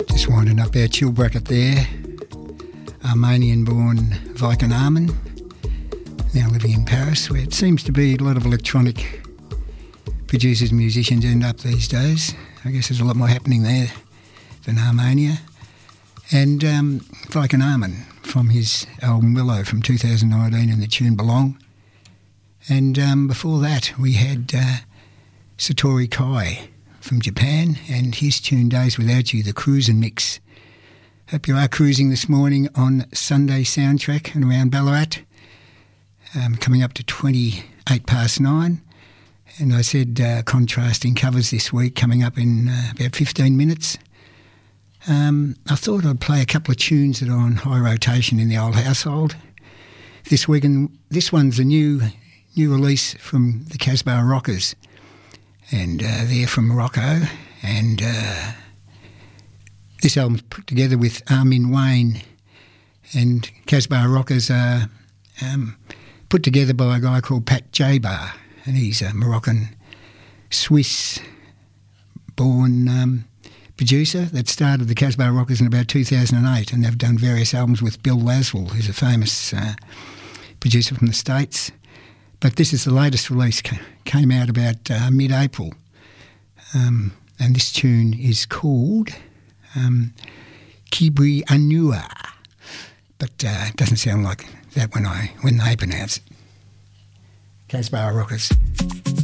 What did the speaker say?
Just winding up our chill bracket there. Armenian-born Viken Armin, now living in Paris, where it seems to be a lot of electronic producers and musicians end up these days. I guess there's a lot more happening there than Armenia. And Viken Armin from his album Willow from 2019 and the tune Belong. And before that we had Satori Kai from Japan and his tune Days Without You, the Cruisin' Mix. Hope you are cruising this morning on Sunday Soundtrack and around Ballarat. Coming up to 28 past 9. And I said contrasting covers this week coming up in about 15 minutes. I thought I'd play a couple of tunes that are on high rotation in the old household this week. And this one's a new release from the Casbah Rockers. And they're from Morocco. And this album's put together with Armin Wayne. And Casbah Rockers are put together by a guy called Pat Jaybar. And he's a Moroccan, Swiss-born producer that started the Casbah Rockers in about 2008, and they've done various albums with Bill Laswell, who's a famous producer from the States. But this is the latest release, came out about mid-April, and this tune is called Kibri Anua, but it doesn't sound like that when they pronounce it. Casbah Rockers.